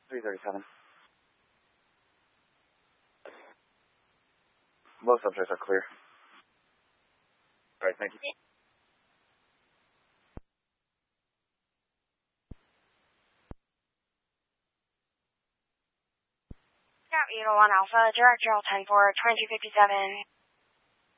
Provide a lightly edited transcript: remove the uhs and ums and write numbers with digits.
337. Both subjects are clear. All right, thank you. Eagle 1 Alpha, direct Gerald 10-4, 2257.